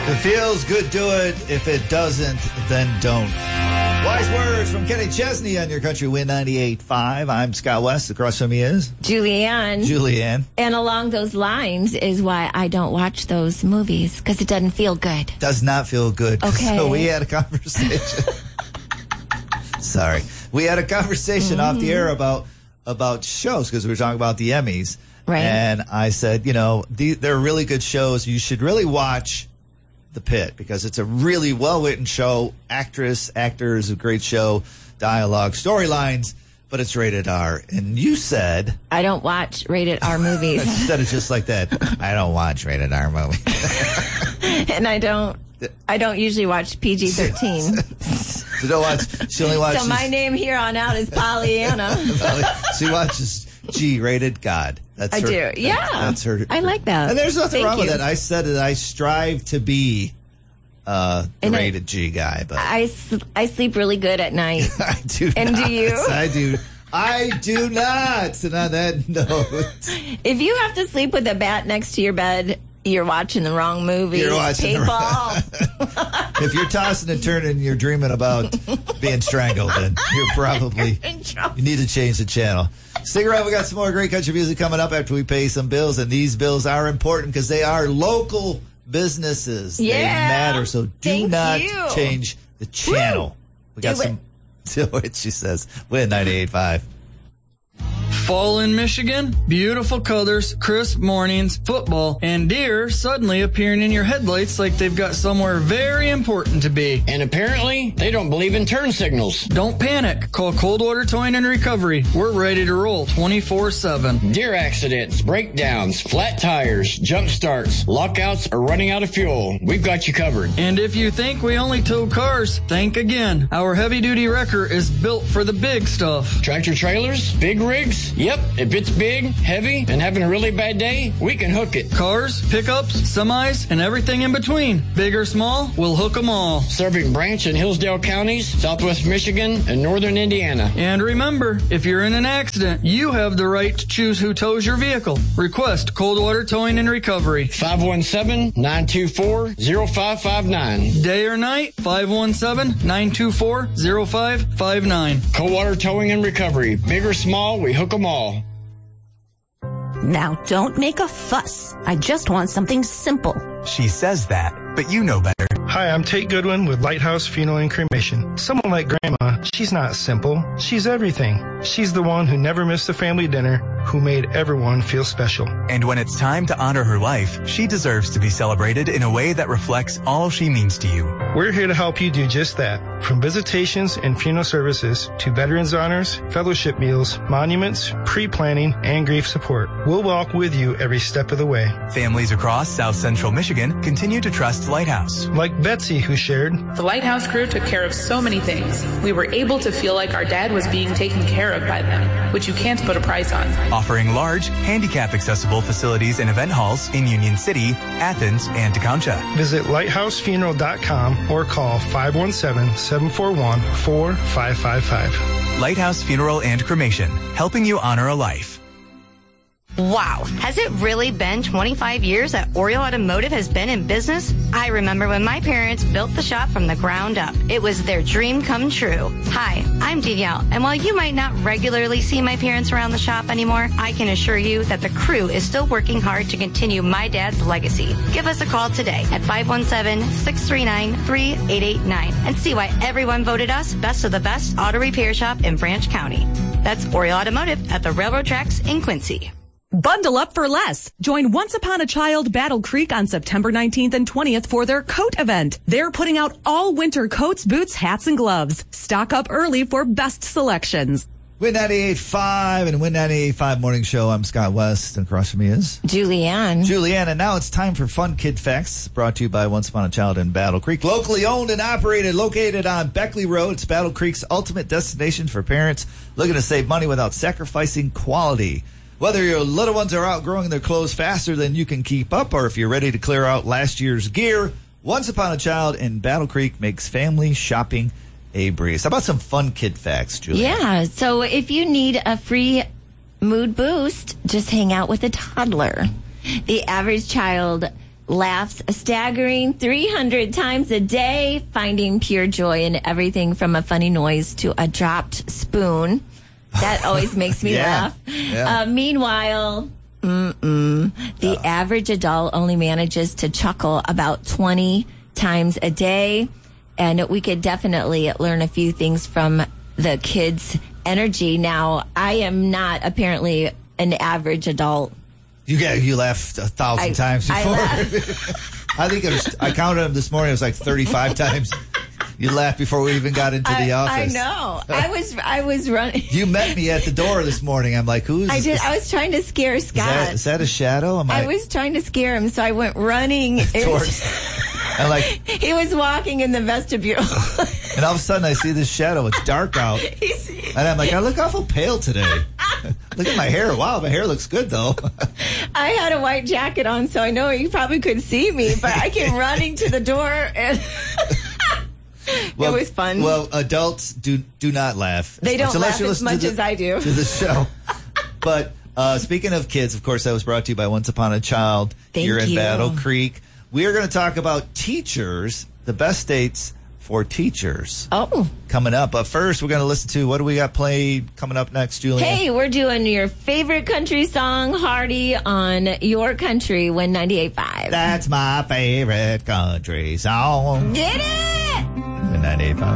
If it feels good, do it. If it doesn't, then don't. Wise words from Kenny Chesney on your country win 98.5. I'm Scott West. Across from me is Julianne. And along those lines is why I don't watch those movies, because it doesn't feel good. Does not feel good. Okay. So we had a conversation. Sorry. We had a conversation off the air about shows, because we were talking about the Emmys. Right. And I said, they're really good shows. You should really watch The Pit, because it's a really well-written show. Actors, a great show, dialogue, storylines, but it's rated R. And you said... I don't watch rated R movies. You said it just like that. I don't watch rated R movies. And I don't usually watch PG-13. She only watches... So my name here on out is Pollyanna. She watches G-rated God. I do. Yeah. That's her. I like that. And there's nothing wrong with it. I said that I strive to be the rated G guy. But I sleep really good at night. I do and not. Do you? I do not. And on that note. If you have to sleep with a bat next to your bed, you're watching the wrong movie. You're watching PayPal. If you're tossing and turning and you're dreaming about being strangled, then you're probably... You need to change the channel. Stick around. We got some more great country music coming up after we pay some bills. And these bills are important because they are local businesses. Yeah. They matter. So do not change the channel. Woo. We got some... Do it, she says. Win 98.5. Fall in Michigan, beautiful colors, crisp mornings, football, and deer suddenly appearing in your headlights like they've got somewhere very important to be. And apparently, they don't believe in turn signals. Don't panic. Call Coldwater Towing and Recovery. We're ready to roll 24/7. Deer accidents, breakdowns, flat tires, jump starts, lockouts, or running out of fuel. We've got you covered. And if you think we only tow cars, think again. Our heavy-duty wrecker is built for the big stuff. Tractor trailers, big rigs. Yep, if it's big, heavy, and having a really bad day, we can hook it. Cars, pickups, semis, and everything in between. Big or small, we'll hook them all. Serving Branch and Hillsdale counties, Southwest Michigan, and Northern Indiana. And remember, if you're in an accident, you have the right to choose who tows your vehicle. Request Coldwater Towing and Recovery. 517-924-0559. Day or night, 517-924-0559. Coldwater Towing and Recovery. Big or small, we hook them all. Now, don't make a fuss. I just want something simple. She says that, but you know better. Hi, I'm Tate Goodwin with Lighthouse Funeral and Cremation. Someone like Grandma, she's not simple. She's everything. She's the one who never missed a family dinner, who made everyone feel special. And when it's time to honor her life, she deserves to be celebrated in a way that reflects all she means to you. We're here to help you do just that. From visitations and funeral services to veterans honors, fellowship meals, monuments, pre-planning, and grief support. We'll walk with you every step of the way. Families across South Central Michigan continue to trust Lighthouse. Like Betsy, who shared, "The Lighthouse crew took care of so many things. We were able to feel like our dad was being taken care of by them, which you can't put a price on." Offering large, handicap-accessible facilities and event halls in Union City, Athens, and Tecumseh. Visit lighthousefuneral.com or call 517-741-4555. Lighthouse Funeral and Cremation, helping you honor a life. Wow, has it really been 25 years that Oriole Automotive has been in business? I remember when my parents built the shop from the ground up. It was their dream come true. Hi, I'm Danielle, and while you might not regularly see my parents around the shop anymore, I can assure you that the crew is still working hard to continue my dad's legacy. Give us a call today at 517-639-3889 and see why everyone voted us best of the best auto repair shop in Branch County. That's Oriole Automotive at the railroad tracks in Quincy. Bundle up for less. Join Once Upon a Child Battle Creek on September 19th and 20th for their coat event. They're putting out all winter coats, boots, hats, and gloves. Stock up early for best selections. Win 98.5 and Win 98.5 Morning Show. I'm Scott West, and across from me is Julianne. And now it's time for Fun Kid Facts, brought to you by Once Upon a Child in Battle Creek. Locally owned and operated, located on Beckley Road. It's Battle Creek's ultimate destination for parents looking to save money without sacrificing quality. Whether your little ones are outgrowing their clothes faster than you can keep up, or if you're ready to clear out last year's gear, Once Upon a Child in Battle Creek makes family shopping a breeze. How about some fun kid facts, Julia? Yeah, so if you need a free mood boost, just hang out with a toddler. The average child laughs a staggering 300 times a day, finding pure joy in everything from a funny noise to a dropped spoon. That always makes me laugh. Yeah. Meanwhile, the average adult only manages to chuckle about 20 times a day. And we could definitely learn a few things from the kids' energy. Now, I am not apparently an average adult. You laughed 1,000 times before. I think I counted them this morning. It was like 35 times. You laughed before we even got into the office. I know. I was running. You met me at the door this morning. I'm like, who's I did. this? I was trying to scare Scott. Is that a shadow? I was trying to scare him, so I went running towards. I'm like, he was walking in the vestibule. And all of a sudden I see this shadow. It's dark out. And I'm like, I look awful pale today. Look at my hair. Wow, my hair looks good, though. I had a white jacket on, so I know you probably could see me, but I came running to the door, and it was fun. Well, adults do not laugh. They don't laugh as much as I do. To the show. But speaking of kids, of course, that was brought to you by Once Upon a Child here in Battle Creek. We are going to talk about teachers, the best dates for teachers. Oh. Coming up. But first, we're going to listen to what do we got played coming up next, Julian? Hey, we're doing your favorite country song, Hardy, on Your Country, Win 98.5. That's my favorite country song. Get it! Win 98.5.